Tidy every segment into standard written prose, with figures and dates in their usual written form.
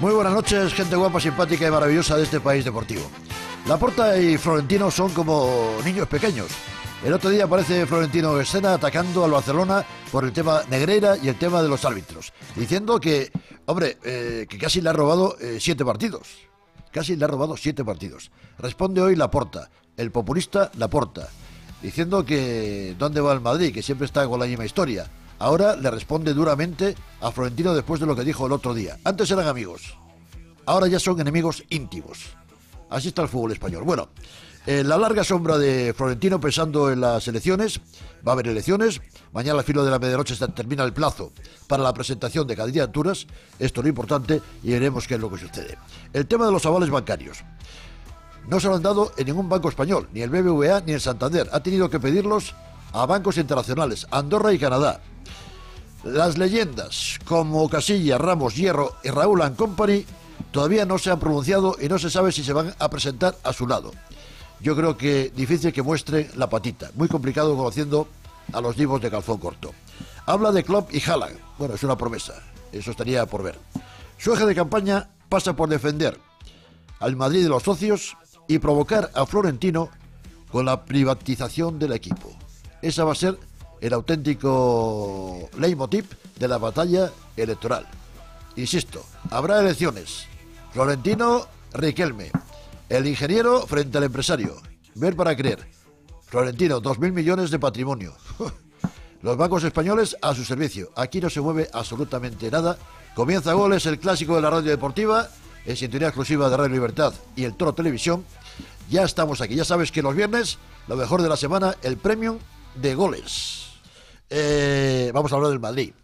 Muy buenas noches, gente guapa, simpática y maravillosa de este país deportivo. Laporta y Florentino son como niños pequeños. El otro día aparece Florentino en escena atacando al Barcelona por el tema Negreira y el tema de los árbitros, diciendo que, hombre, que casi le ha robado 7 partidos. Casi le ha robado 7 partidos. Responde hoy Laporta, el populista Laporta, diciendo que dónde va el Madrid, que siempre está con la misma historia. Ahora le responde duramente a Florentino después de lo que dijo el otro día. Antes eran amigos, ahora ya son enemigos íntimos. Así está el fútbol español. Bueno, la larga sombra de Florentino pensando en las elecciones. Va a haber elecciones. Mañana al filo de la medianoche se termina el plazo para la presentación de candidaturas. Esto es lo importante y veremos qué es lo que sucede. El tema de los avales bancarios. No se lo han dado en ningún banco español, ni el BBVA ni el Santander. Ha tenido que pedirlos a bancos internacionales, Andorra y Canadá. Las leyendas como Casillas, Ramos, Hierro y Raúl and Company todavía no se han pronunciado y no se sabe si se van a presentar a su lado. Yo creo que difícil que muestren la patita. Muy complicado conociendo a los divos de calzón corto. Habla de Klopp y Haaland. Bueno, es una promesa. Eso estaría por ver. Su eje de campaña pasa por defender al Madrid de los socios y provocar a Florentino con la privatización del equipo. Esa va a ser el auténtico leitmotiv de la batalla electoral. Insisto, habrá elecciones. Florentino, Riquelme. El ingeniero frente al empresario. Ver para creer. Florentino, 2.000 millones de patrimonio. Los bancos españoles a su servicio. Aquí no se mueve absolutamente nada. Comienza Goles, el clásico de la radio deportiva, en sintonía exclusiva de Radio Libertad y el Toro Televisión. Ya estamos aquí. Ya sabes que los viernes, lo mejor de la semana, el premium de Goles. Vamos a hablar del Madrid.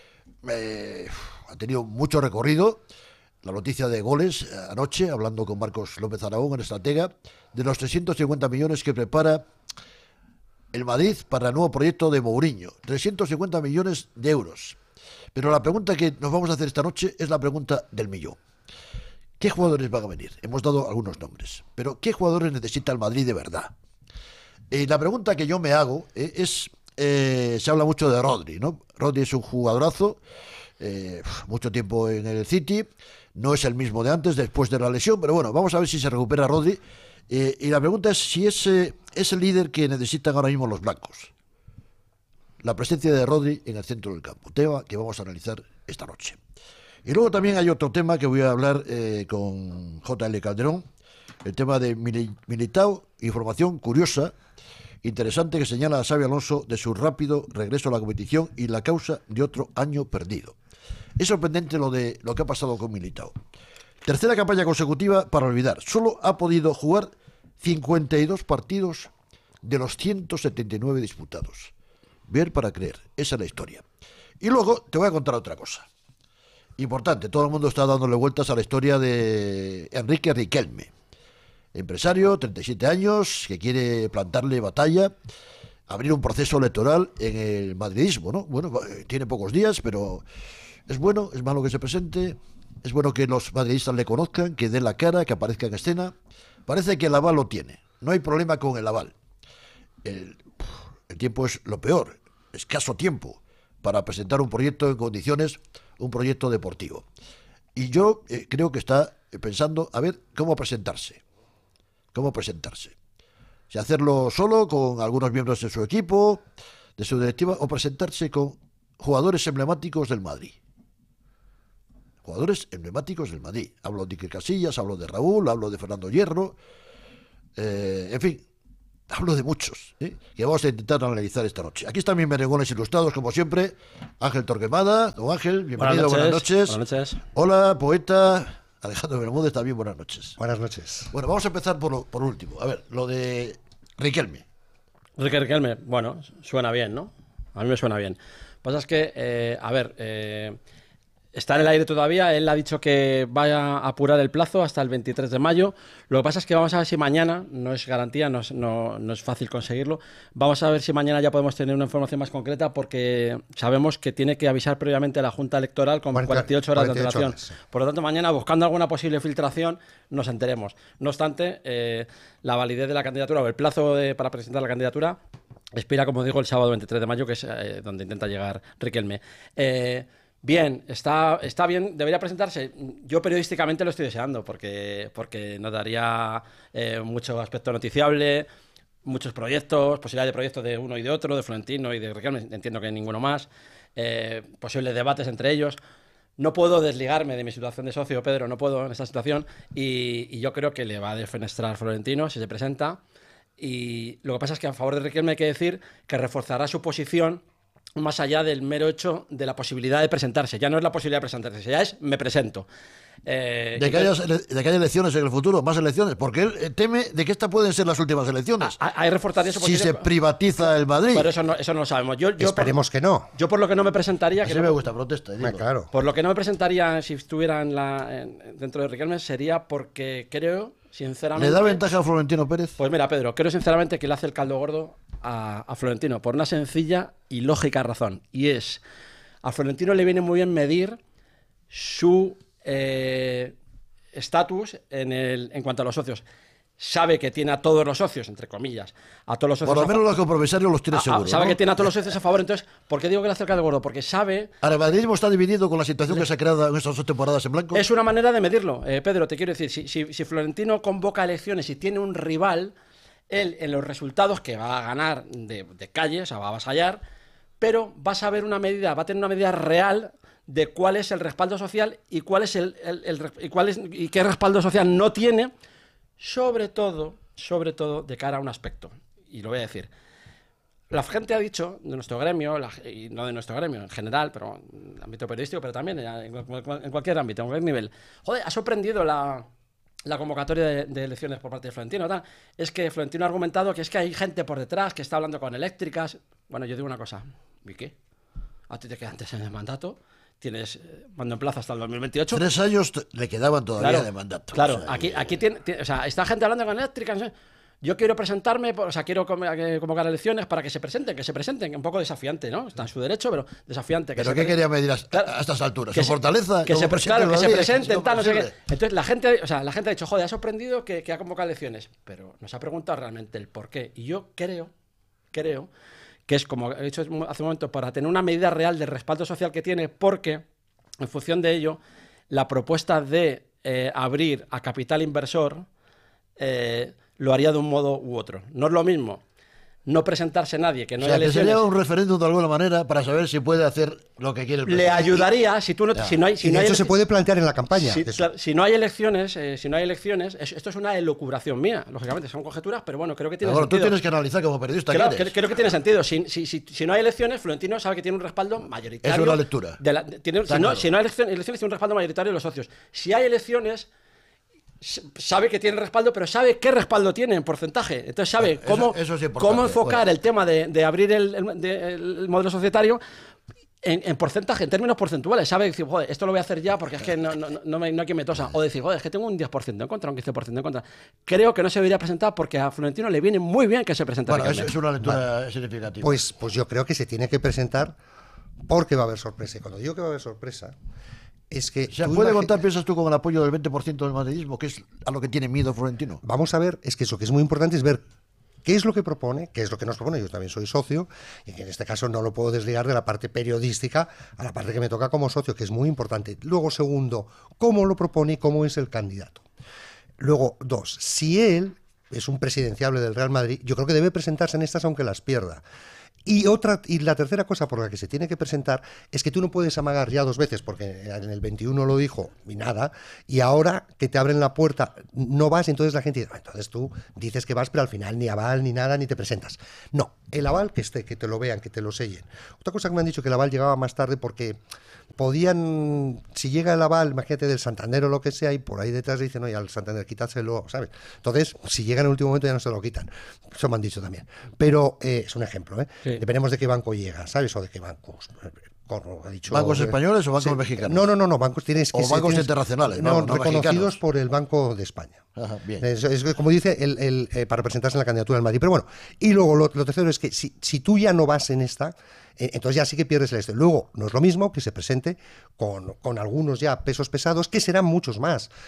Ha tenido mucho recorrido la noticia de Goles anoche, hablando con Marcos López Aragón, en estratega, de los 350 millones que prepara el Madrid para el nuevo proyecto de Mourinho. 350 millones de euros. Pero la pregunta que nos vamos a hacer esta noche es la pregunta del millón. ¿Qué jugadores van a venir? Hemos dado algunos nombres, pero ¿qué jugadores necesita el Madrid de verdad? La pregunta que yo me hago es... se habla mucho de Rodri, ¿no? Rodri es un jugadorazo, mucho tiempo en el City, no es el mismo de antes, después de la lesión, pero bueno, vamos a ver si se recupera Rodri. Y la pregunta es si es el líder que necesitan ahora mismo los blancos. La presencia de Rodri en el centro del campo, tema que vamos a analizar esta noche. Y luego también hay otro tema que voy a hablar con J.L. Calderón, el tema de Militao, información curiosa, interesante, que señala a Xabi Alonso de su rápido regreso a la competición y la causa de otro año perdido. Es sorprendente lo que ha pasado con Militao. Tercera campaña consecutiva para olvidar. Solo ha podido jugar 52 partidos de los 179 disputados. Ver para creer. Esa es la historia. Y luego te voy a contar otra cosa. Importante, todo el mundo está dándole vueltas a la historia de Enrique Riquelme. Empresario, 37 años, que quiere plantarle batalla, abrir un proceso electoral en el madridismo, ¿no? Bueno, tiene pocos días, pero es bueno, es malo que se presente, es bueno que los madridistas le conozcan, que dé la cara, que aparezca en escena. Parece que el aval lo tiene, no hay problema con el aval. El tiempo es lo peor, escaso tiempo para presentar un proyecto en condiciones, un proyecto deportivo. Y yo creo que está pensando a ver cómo presentarse. Si hacerlo solo, con algunos miembros de su equipo, de su directiva, o presentarse con jugadores emblemáticos del Madrid. Jugadores emblemáticos del Madrid. Hablo de Iker Casillas, hablo de Raúl, hablo de Fernando Hierro, en fin, hablo de muchos, que vamos a intentar analizar esta noche. Aquí están mis merengones ilustrados, como siempre. Ángel Torquemada. Don Ángel, bienvenido, buenas noches. Buenas noches. Hola, poeta Alejandro Bermúdez, también buenas noches. Buenas noches. Bueno, vamos a empezar por último. A ver, lo de Riquelme. Riquelme, bueno, suena bien, ¿no? A mí me suena bien. Lo que pasa es que, está en el aire todavía. Él ha dicho que vaya a apurar el plazo hasta el 23 de mayo. Lo que pasa es que vamos a ver si mañana, no es garantía, no es fácil conseguirlo, vamos a ver si mañana ya podemos tener una información más concreta, porque sabemos que tiene que avisar previamente a la Junta Electoral con 48 horas de antelación. Sí. Por lo tanto, mañana, buscando alguna posible filtración, nos enteremos. No obstante, la validez de la candidatura o el plazo para presentar la candidatura expira, como digo, el sábado 23 de mayo, que es donde intenta llegar Riquelme. Bien, está bien, debería presentarse. Yo periodísticamente lo estoy deseando porque nos daría mucho aspecto noticiable, muchos proyectos, posibilidad de proyectos de uno y de otro, de Florentino y de Riquelme, entiendo que ninguno más, posibles debates entre ellos. No puedo desligarme de mi situación de socio, Pedro, no puedo en esta situación y yo creo que le va a defenestrar Florentino si se presenta. Y lo que pasa es que a favor de Riquelme hay que decir que reforzará su posición más allá del mero hecho de la posibilidad de presentarse. Ya no es la posibilidad de presentarse, ya es me presento. De que haya elecciones en el futuro, más elecciones, porque él teme de que estas pueden ser las últimas elecciones. Hay reforzaría su si posición. se privatiza el Madrid. Pero eso no lo sabemos. Esperemos que no. Yo por lo que no me presentaría... Así me gusta, protesta. Claro. Por lo que no me presentaría si estuviera dentro de Riquelme sería porque creo, sinceramente... ¿Le da ventaja a Florentino Pérez? Pues mira, Pedro, creo sinceramente que le hace el caldo gordo a Florentino por una sencilla y lógica razón. Y es, a Florentino le viene muy bien medir su estatus en cuanto a los socios. Sabe que tiene a todos los socios, entre comillas, a todos los socios. Por lo menos los compromisarios los tiene seguros. Sabe ¿no? que tiene a todos los socios a favor. Entonces, ¿por qué digo que le hace el caldo gordo? Porque sabe... Ahora, el madridismo está dividido con la situación que se ha creado en estas 2 temporadas en blanco. Es una manera de medirlo, Pedro, te quiero decir. Si Florentino convoca elecciones y tiene un rival, él en los resultados que va a ganar de calle, o sea, va a avasallar, pero va a saber va a tener una medida real de cuál es el respaldo social y cuál es y qué respaldo social no tiene, sobre todo de cara a un aspecto. Y lo voy a decir. La gente ha dicho de nuestro gremio, y no de nuestro gremio en general, pero en el ámbito periodístico, pero también en cualquier ámbito, en cualquier nivel. Joder, ha sorprendido la convocatoria de elecciones por parte de Florentino. ¿Tal? Es que Florentino ha argumentado que es que hay gente por detrás que está hablando con eléctricas. Bueno, yo digo una cosa. ¿Y qué? A ti te queda antes en el mandato. Tienes mando en plaza hasta el 2028. 3 años le quedaban todavía de mandato. Claro, o sea, aquí tiene, o sea, está gente hablando con eléctricas. No sé. Yo quiero presentarme, o sea, quiero convocar elecciones para que se presenten, un poco desafiante, ¿no? Está en su derecho, pero desafiante. ¿Pero qué quería medir a estas alturas? ¿Su fortaleza? Que se presenten, tal, no sé qué. Entonces la gente ha dicho, joder, ha sorprendido que ha convocado elecciones, pero nos ha preguntado realmente el por qué. Y yo creo que es, como he dicho hace un momento, para tener una medida real del respaldo social que tiene, porque en función de ello, la propuesta de abrir a capital inversor lo haría de un modo u otro. No es lo mismo no presentarse nadie, que no haya elecciones. Que sería un referéndum de alguna manera para saber si puede hacer lo que quiere el presidente. Le ayudaría si no hay eso se puede plantear en la campaña. Si no hay elecciones, esto es una elucubración mía, lógicamente, son conjeturas, pero bueno, creo que tiene sentido. Tú tienes que analizar como periodista. Claro, creo que tiene sentido. Si no hay elecciones, Florentino sabe que tiene un respaldo mayoritario. Es una lectura. Si no hay elecciones, tiene un respaldo mayoritario de los socios. Si hay elecciones, sabe que tiene respaldo, pero sabe qué respaldo tiene en porcentaje. Entonces sabe cómo enfocar el tema de abrir el modelo societario en porcentaje, en términos porcentuales. Sabe decir, joder, esto lo voy a hacer ya porque es que no hay quien me tosa. O decir, joder, es que tengo un 10% en contra, un 15% en contra. Creo que no se debería presentar porque a Florentino le viene muy bien que se presente. Bueno, es una lectura significativa. Pues yo creo que se tiene que presentar porque va a haber sorpresa. Y cuando digo que va a haber sorpresa, es que... ¿Puede contar, piensas tú, con el apoyo del 20% del madridismo, que es a lo que tiene miedo Florentino? Vamos a ver, es que eso que es muy importante es ver qué es lo que propone, qué es lo que nos propone. Yo también soy socio y que en este caso no lo puedo desligar de la parte periodística a la parte que me toca como socio, que es muy importante. Luego, segundo, cómo lo propone y cómo es el candidato. Luego, 2, si él es un presidenciable del Real Madrid, yo creo que debe presentarse en estas aunque las pierda. Y la tercera cosa por la que se tiene que presentar es que tú no puedes amagar ya 2 veces, porque en el 21 lo dijo y nada, y ahora que te abren la puerta no vas, y entonces la gente dice, entonces tú dices que vas, pero al final ni aval ni nada, ni te presentas. No, el aval que esté, que te lo vean, que te lo sellen. Otra cosa que me han dicho, que el aval llegaba más tarde porque podían, si llega el aval, imagínate, del Santander o lo que sea, y por ahí detrás dicen, oye, al Santander quítaselo, ¿sabes? Entonces, si llega en el último momento ya no se lo quitan. Eso me han dicho también. Pero es un ejemplo, ¿eh? Sí. Dependemos de qué banco llega, ¿sabes? O de qué bancos. Ha dicho, ¿bancos españoles o bancos mexicanos? No, bancos tienes que... O bancos internacionales, no reconocidos mexicanos. Por el Banco de España. Ajá, bien. Es como dice, para presentarse en la candidatura del Madrid. Pero bueno, y luego lo tercero es que si tú ya no vas en esta, entonces ya sí que pierdes el este. Luego, no es lo mismo que se presente con algunos ya pesos pesados, que serán muchos más.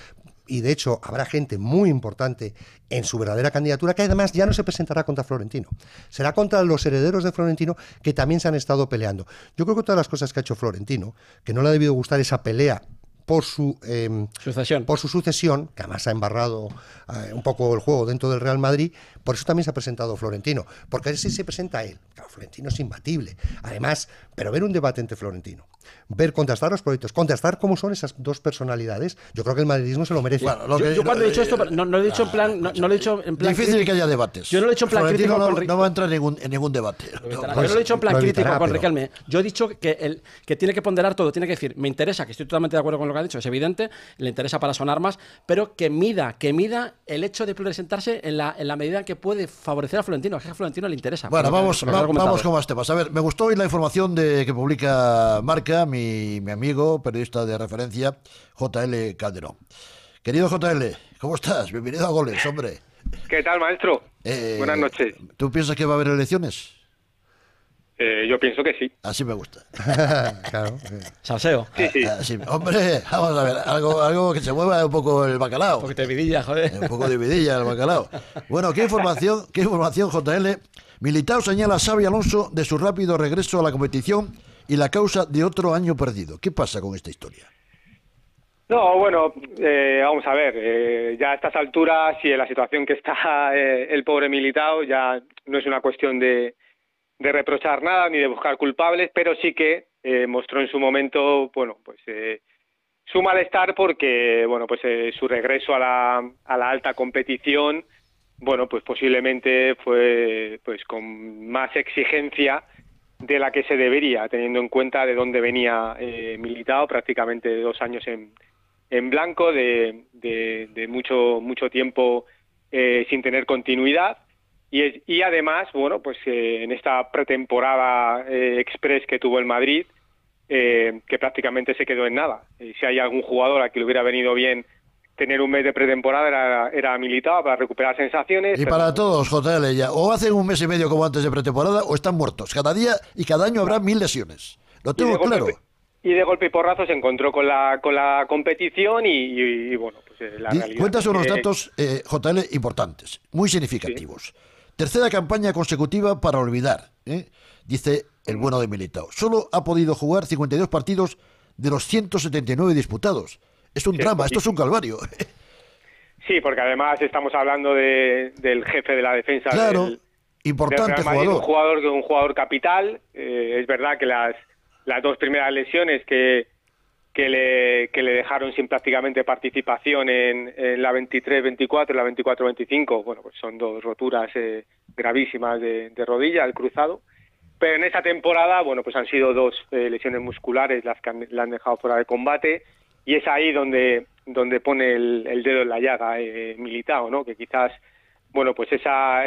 y de hecho habrá gente muy importante en su verdadera candidatura que además ya no se presentará contra Florentino. Será contra los herederos de Florentino que también se han estado peleando. Yo creo que todas las cosas que ha hecho Florentino, que no le ha debido gustar esa pelea por su sucesión, que además ha embarrado un poco el juego dentro del Real Madrid, por eso también se ha presentado Florentino, porque si se presenta él, claro, Florentino es imbatible, además, pero ver un debate entre Florentino, ver contrastar los proyectos, contrastar cómo son esas dos personalidades, yo creo que el madridismo se lo merece. Bueno, yo cuando he dicho esto, no lo he dicho en plan, no lo he dicho en plan difícil que haya debates. Yo no lo he dicho en plan Florentino crítico no va a entrar en ningún debate. Yo no lo he dicho en plan crítico con Riquelme. Yo he dicho que tiene que ponderar todo, tiene que decir, me interesa, que estoy totalmente de acuerdo con lo que ha dicho, es evidente, le interesa para sonar más, pero que mida el hecho de presentarse en la medida en que puede favorecer a Florentino, que a Florentino le interesa. Bueno, vamos con más temas. A ver, me gustó hoy la información que publica Marca, mi amigo, periodista de referencia, JL Calderón. Querido JL, ¿cómo estás? Bienvenido a Goles, hombre. ¿Qué tal, maestro? Buenas noches. ¿Tú piensas que va a haber elecciones? Yo pienso que sí. Así me gusta. Claro. Salseo. Sí. Así, hombre, vamos a ver, algo que se mueva un poco el bacalao. Un poquito de vidilla, joder. Un poco de vidilla el bacalao. Bueno, ¿qué información, JL? Militao señala a Xabi Alonso de su rápido regreso a la competición y la causa de otro año perdido. ¿Qué pasa con esta historia? No, bueno, vamos a ver, ya a estas alturas y en la situación que está el pobre Militao, ya no es una cuestión de reprochar nada ni de buscar culpables, pero sí que mostró en su momento, bueno, pues su malestar porque, bueno, pues su regreso a la alta competición, bueno, pues posiblemente fue pues con más exigencia de la que se debería, teniendo en cuenta de dónde venía Militao, prácticamente 2 años en blanco, de mucho tiempo sin tener continuidad. Y además, bueno, pues en esta pretemporada express que tuvo el Madrid, que prácticamente se quedó en nada. Si hay algún jugador a que le hubiera venido bien tener un mes de pretemporada era Militao para recuperar sensaciones. Y para todos, JL, ya, o hacen un mes y medio como antes de pretemporada o están muertos. Cada día y cada año habrá 1000 lesiones. Lo tengo claro. Y de golpe y porrazo se encontró con la competición y bueno, pues la realidad. Cuentas unos datos, JL, importantes, muy significativos. Sí. Tercera campaña consecutiva para olvidar, dice el bueno de Militao. Solo ha podido jugar 52 partidos de los 179 disputados. Es un drama, esto es un calvario. Sí, porque además estamos hablando del jefe de la defensa. Claro, importante del Real Madrid, jugador. Un jugador capital. Es verdad que las 2 primeras lesiones que le dejaron sin prácticamente participación en la 23-24 y la 24-25, bueno, pues son 2 roturas gravísimas de rodilla, el cruzado. Pero en esta temporada, bueno, pues han sido 2 lesiones musculares las que le han dejado fuera de combate, y es ahí donde pone el dedo en la llaga Militao, ¿no? Que quizás, bueno, pues esa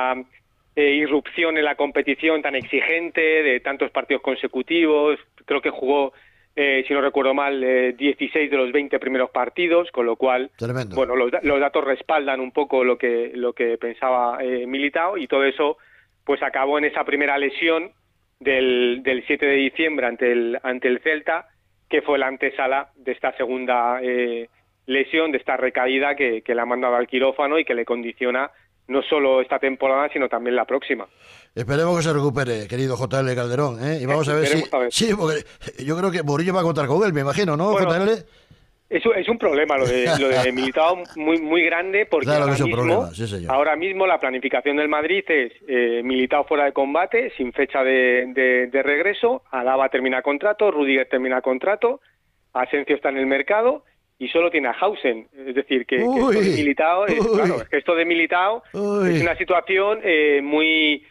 irrupción en la competición tan exigente, de tantos partidos consecutivos, creo que jugó, si no recuerdo mal, 16 de los 20 primeros partidos, con lo cual, tremendo. Bueno, los datos respaldan un poco lo que pensaba Militao, y todo eso pues acabó en esa primera lesión del 7 de diciembre ante el Celta, que fue la antesala de esta segunda lesión, de esta recaída que le ha mandado al quirófano y que le condiciona no solo esta temporada, sino también la próxima. Esperemos que se recupere, querido JL Calderón, y vamos a ver si... Sí, porque yo creo que Murillo va a contar con él, me imagino, ¿no, bueno, JL? Es un problema lo de Militao muy grande, porque claro que es un problema, sí, señor. Ahora mismo la planificación del Madrid es Militao fuera de combate, sin fecha de regreso, Alaba termina contrato, Rudiger termina contrato, Asensio está en el mercado y solo tiene a Hausen. Es decir, que esto de Militao, esto de Militao es una situación muy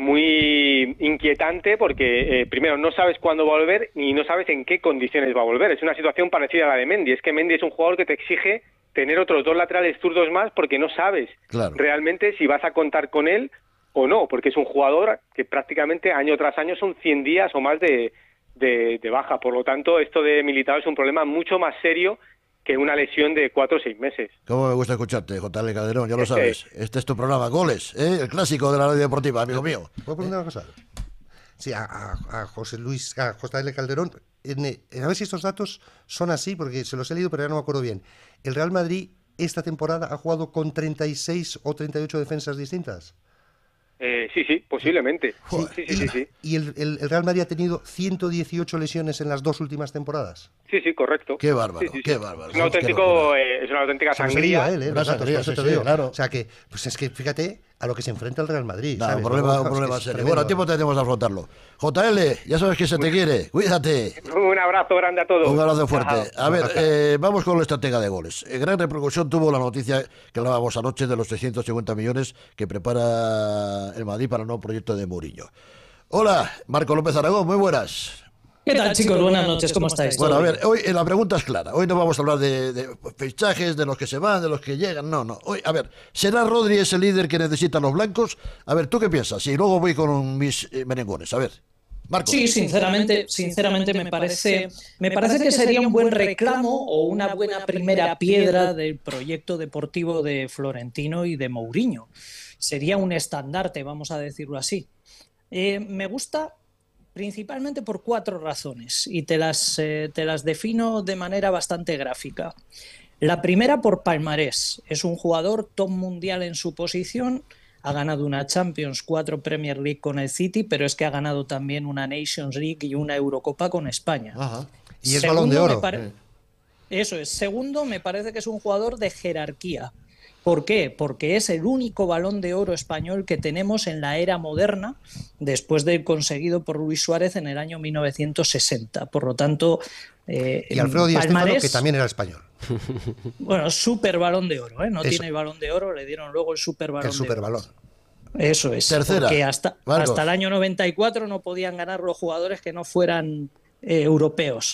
inquietante, porque primero no sabes cuándo va a volver y no sabes en qué condiciones va a volver. Es una situación parecida a la de Mendy. Es que Mendy es un jugador que te exige tener otros 2 laterales zurdos más, porque no sabes realmente si vas a contar con él o no, porque es un jugador que prácticamente año tras año son 100 días o más de baja. Por lo tanto, esto de Militao es un problema mucho más serio que una lesión de 4 o 6 meses. ¿Cómo me gusta escucharte, JL Calderón? Ya lo sabes. Este es tu programa, Goles, el clásico de la radio deportiva, amigo mío. ¿Puedo preguntar una cosa? Sí, a José L. Calderón, a ver si estos datos son así, porque se los he leído, pero ya no me acuerdo bien. El Real Madrid esta temporada ha jugado con 36 o 38 defensas distintas? Sí, posiblemente. Sí. ¿Y el Real Madrid ha tenido 118 lesiones en las 2 últimas temporadas? Sí, correcto. Qué bárbaro, Sí. qué bárbaro. Es una auténtica Se los he sangría. dicho a él, Una los datos, sangría, por eso sí, te sí, digo. claro. O sea que, pues es que fíjate a lo que se enfrenta el Real Madrid. No, ¿sabes? un problema Es que es serio. tremendo. Bueno, a tiempo tenemos de afrontarlo. JL, ya sabes que se te quiere. Cuídate. Un abrazo grande a todos. Un abrazo fuerte. Chao. A ver, vamos con la estratega de goles. Gran repercusión tuvo la noticia que hablábamos anoche de los 650 millones que prepara el Madrid para el nuevo proyecto de Mourinho. Hola, Marco López Aragón, muy buenas. ¿Qué tal, chicos? Buenas noches, ¿cómo estáis? Bueno, a ver, hoy la pregunta es clara. Hoy no vamos a hablar de fichajes, de los que se van, de los que llegan. No. Hoy, a ver, ¿será Rodri ese líder que necesitan los blancos? A ver, ¿tú qué piensas? Y luego voy con mis merengones. A ver, Marco. Sí, sinceramente me parece que sería un buen reclamo o una buena primera piedra del proyecto deportivo de Florentino y de Mourinho. Sería un estandarte, vamos a decirlo así. Me gusta principalmente por 4 razones y te las defino de manera bastante gráfica. La primera por palmarés. Es un jugador top mundial en su posición. Ha ganado una Champions, 4 Premier League con el City, pero es que ha ganado también una Nations League y una Eurocopa con España. Ajá. Y es Balón de Oro. Eso es. Segundo, me parece que es un jugador de jerarquía. ¿Por qué? Porque es el único Balón de Oro español que tenemos en la era moderna, después del conseguido por Luis Suárez en el año 1960. Por lo tanto, y Alfredo Di Stéfano, que también era español. Bueno, super Balón de Oro, ¿eh? No Eso. tiene el Balón de Oro, le dieron luego el super Balón El superbalón. de Oro. Eso es. Tercera. Porque hasta el año 94 no podían ganar los jugadores que no fueran europeos.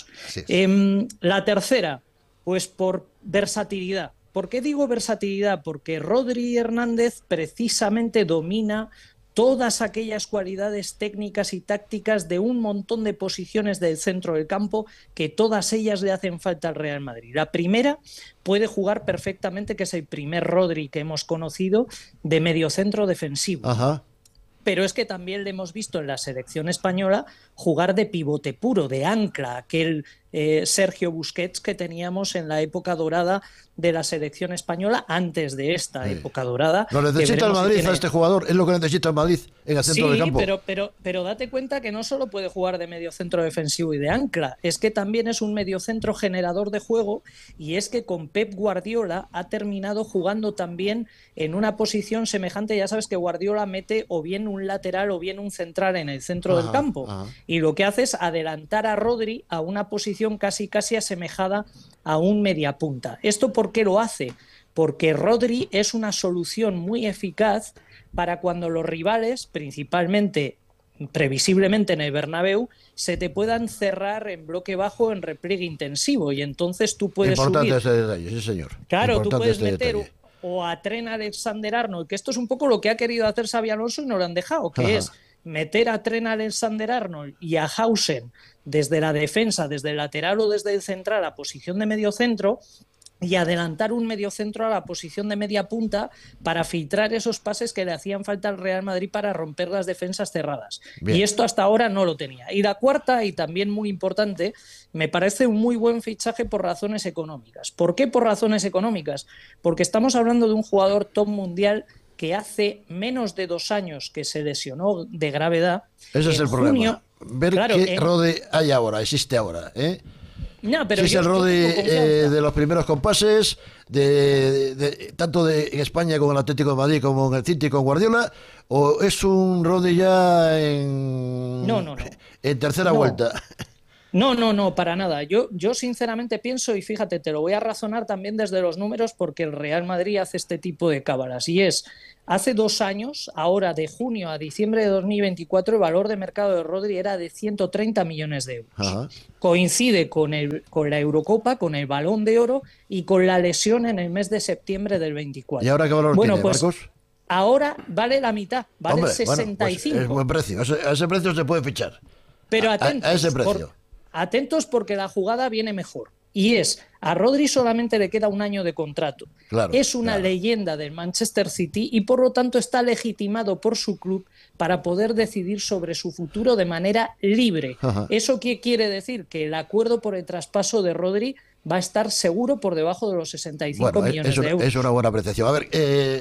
La tercera, pues por versatilidad. ¿Por qué digo versatilidad? Porque Rodri Hernández precisamente domina todas aquellas cualidades técnicas y tácticas de un montón de posiciones del centro del campo que todas ellas le hacen falta al Real Madrid. La primera puede jugar perfectamente, que es el primer Rodri que hemos conocido, de mediocentro defensivo. Ajá. Pero es que también le hemos visto en la selección española jugar de pivote puro, de ancla, aquel Sergio Busquets que teníamos en la época dorada de la selección española, antes de esta época dorada. Lo necesita el Madrid a este jugador, es lo que necesita el Madrid en el centro del campo. Pero date cuenta que no solo puede jugar de mediocentro defensivo y de ancla, es que también es un mediocentro generador de juego, y es que con Pep Guardiola ha terminado jugando también en una posición semejante. Ya sabes que Guardiola mete o bien un lateral o bien un central en el centro del campo, y lo que hace es adelantar a Rodri a una posición casi asemejada a un mediapunta. ¿Esto por qué lo hace? Porque Rodri es una solución muy eficaz para cuando los rivales, principalmente, previsiblemente en el Bernabéu, se te puedan cerrar en bloque bajo en repliegue intensivo, y entonces tú puedes Importante subir. este detalle, sí señor. Claro, Importante tú puedes este meter detalle. o a Trent Alexander-Arnold, que esto es un poco lo que ha querido hacer Xabi Alonso y no lo han dejado, que es meter a Trent Alexander-Arnold y a Hausen desde la defensa, desde el lateral o desde el central a posición de mediocentro, y adelantar un mediocentro a la posición de media punta para filtrar esos pases que le hacían falta al Real Madrid para romper las defensas cerradas. Bien. Y esto hasta ahora no lo tenía. Y la cuarta, y también muy importante, me parece un muy buen fichaje por razones económicas. ¿Por qué por razones económicas? Porque estamos hablando de un jugador top mundial que hace menos de 2 años que se lesionó de gravedad. Ese es el problema. Ver qué Rodri hay ahora, existe ahora, ¿eh? No, pero si es el Rodri de los primeros compases, tanto en España como en el Atlético de Madrid, como en el City con Guardiola, o es un Rodri ya en tercera vuelta. No, para nada. Yo sinceramente pienso, y fíjate, te lo voy a razonar también desde los números, porque el Real Madrid hace este tipo de cábalas, y es, hace 2 años, ahora de junio a diciembre de 2024, el valor de mercado de Rodri era de 130 millones de euros. Ajá. Coincide con la Eurocopa, con el Balón de Oro y con la lesión en el mes de septiembre del 24. ¿Y ahora qué valor tiene, pues, Marcos? Ahora vale la mitad, vale 65. Pues es buen precio, a ese precio se puede fichar. Pero atentos, a ese precio. Atentos, porque la jugada viene mejor. Y es, a Rodri solamente le queda 1 año de contrato. Claro, es una leyenda del Manchester City y por lo tanto está legitimado por su club para poder decidir sobre su futuro de manera libre. Ajá. ¿Eso qué quiere decir? Que el acuerdo por el traspaso de Rodri va a estar seguro por debajo de los 65 Bueno, millones de euros. es una buena apreciación. A ver,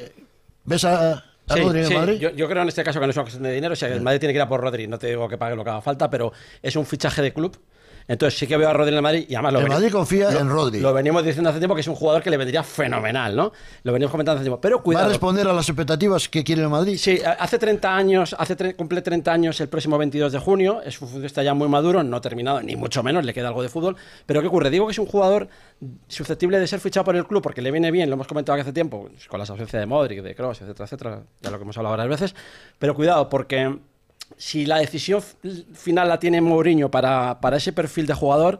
¿ves a Sí, Rodri en sí, Madrid? yo creo en este caso que no es una cuestión de dinero. O sea, el Madrid tiene que ir a por Rodri. No te digo que pague lo que haga falta, pero es un fichaje de club. Entonces sí que veo a Rodri en el Madrid y además El Madrid confía en Rodri. Lo venimos diciendo hace tiempo que es un jugador que le vendría fenomenal, ¿no? Lo venimos comentando hace tiempo. Pero ¿Va a cuidado. responder a las expectativas que quiere el Madrid? Sí, hace 30 años, cumple 30 años el próximo 22 de junio, es un futbolista ya muy maduro, no terminado, ni mucho menos, le queda algo de fútbol, pero ¿qué ocurre? Digo que es un jugador susceptible de ser fichado por el club porque le viene bien, lo hemos comentado hace tiempo, con la ausencia de Modric, de Kroos, etcétera, etcétera, ya lo que hemos hablado varias veces, pero cuidado, porque si la decisión final la tiene Mourinho para ese perfil de jugador,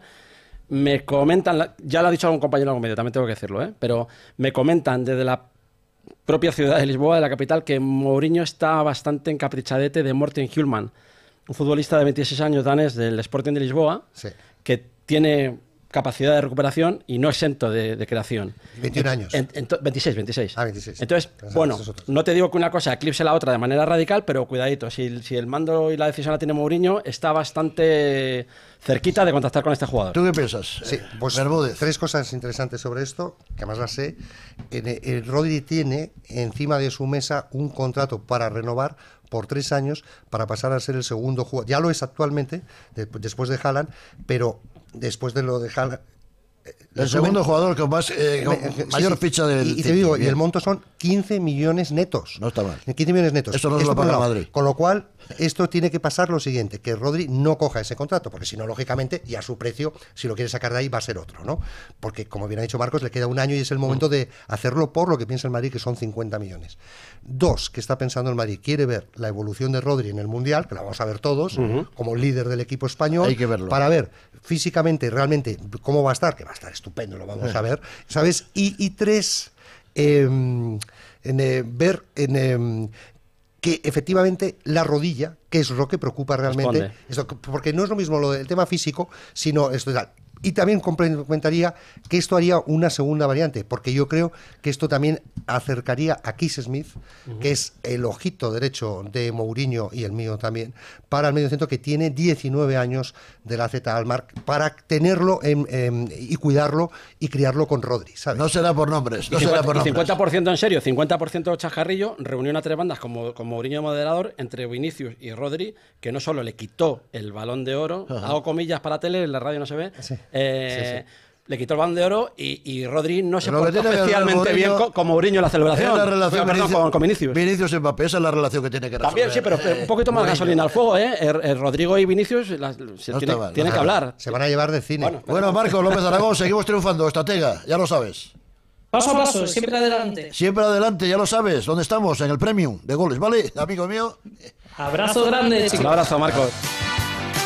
me comentan, ya lo ha dicho algún compañero en algún medio, también tengo que decirlo, pero me comentan desde la propia ciudad de Lisboa, de la capital, que Mourinho está bastante encaprichadete de Morten Hjulman, un futbolista de 26 años danés del Sporting de Lisboa, Sí. que tiene capacidad de recuperación y no exento de creación. 21 años. 26. Ah, 26. Entonces, bueno, no te digo que una cosa eclipse la otra de manera radical, pero cuidadito, si el mando y la decisión la tiene Mourinho, está bastante cerquita de contactar con este jugador. ¿Tú qué piensas? Sí, pues Bermúdez. 3 cosas interesantes sobre esto, que además las sé. El Rodri tiene encima de su mesa un contrato para renovar por 3 años para pasar a ser el segundo jugador. Ya lo es actualmente, después de Haaland, pero después de lo de Haaland... El segundo jugador con mayor sí. ficha del Y te digo, y Bien. el monto son 15 millones netos. No está mal. 15 millones netos. Esto no se lo por un paga lado. Madrid. Con lo cual, esto tiene que pasar lo siguiente, que Rodri no coja ese contrato, porque si no, lógicamente, y a su precio, si lo quiere sacar de ahí, va a ser otro, ¿no? Porque, como bien ha dicho Marcos, le queda un año y es el momento de hacerlo por lo que piensa el Madrid, que son 50 millones. 2, que está pensando el Madrid, quiere ver la evolución de Rodri en el Mundial, que la vamos a ver todos, como líder del equipo español, Hay que verlo. para ver físicamente, realmente, cómo va a estar, que va a estar estupendo, lo vamos a ver, ¿sabes? Y 3, ver que efectivamente la rodilla, que es lo que preocupa realmente, porque no es lo mismo lo del tema físico, sino esto tal. Y también comentaría que esto haría una segunda variante, porque yo creo que esto también acercaría a Keith Smith, que es el ojito derecho de Mourinho y el mío también, para el mediocentro, que tiene 19 años de la Z Almar, para tenerlo y cuidarlo y criarlo con Rodri, ¿sabes? No será por nombres. No Y será por nombres. 50% en serio, 50% chascarrillo, reunión a 3 bandas con Mourinho de moderador entre Vinicius y Rodri, que no solo le quitó el Balón de Oro, hago comillas para la tele, en la radio no se ve, Sí. le quitó el Balón de Oro y Rodri no se Lo que portó tiene que hacer especialmente bien Mourinho con Mourinho en la celebración. Es la relación Perdón, con Vinicius. Vinicius y Mbappé, esa es la relación que tiene que resolver. También, sí, pero un poquito más Mourinho. gasolina al fuego, ¿eh? Rodrigo y Vinicius está mal, tienen que hablar. Se van a llevar de cine. Bueno, Marcos López Aragón, seguimos triunfando. Estratega, ya lo sabes. Paso a paso, siempre adelante. Siempre adelante, ya lo sabes. ¿Dónde estamos? En el Premium de goles, ¿vale? Amigo mío. Abrazo grande, chicos. Un abrazo, Marcos.